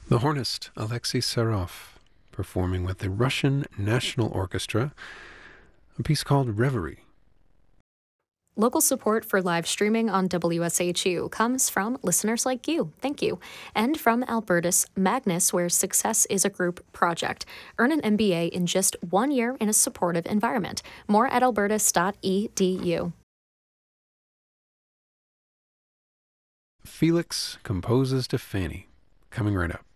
The hornist Alexei Sarov performing with the Russian National Orchestra, a piece called Reverie. Local support for live streaming on WSHU comes from listeners like you. Thank you. And from Albertus Magnus, where success is a group project. Earn an MBA in just 1 year in a supportive environment. More at albertus.edu. Felix composes to Fanny, coming right up.